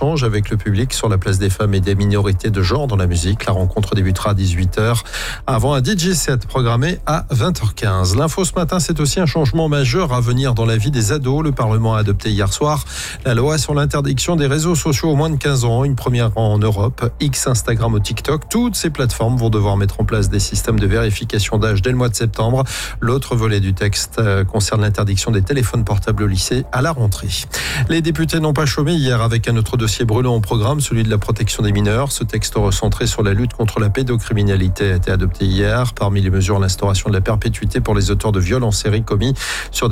échange avec le public sur la place des femmes et des minorités de genre dans la musique. La rencontre débutera à 18h avant un DJ set programmé à 20h15. L'info ce matin, c'est aussi un changement majeur à venir dans la vie des ados. Le Parlement a adopté hier soir la loi sur l'interdiction des réseaux sociaux aux moins de 15 ans, une première en Europe. X, Instagram ou TikTok, toutes ces plateformes vont devoir mettre en place des systèmes de vérification d'âge dès le mois de septembre. L'autre volet du texte concerne l'interdiction des téléphones portables au lycée à la rentrée. Les députés n'ont pas chômé hier avec un autre dossier brûlant au programme, celui de la protection des mineurs. Ce texte recentré sur la lutte contre la pédocriminalité a été adopté hier. Parmi les mesures, l'instauration de la perpétuité pour les auteurs de viols en série commis sur des